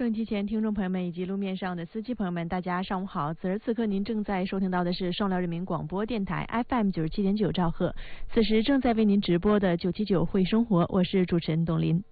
收音机前听众朋友们以及路面上的司机朋友们，大家上午好。此时此刻您正在收听到的是双辽人民广播电台 FM 97.9兆赫，此时正在为您直播的979会生活，我是主持人董林。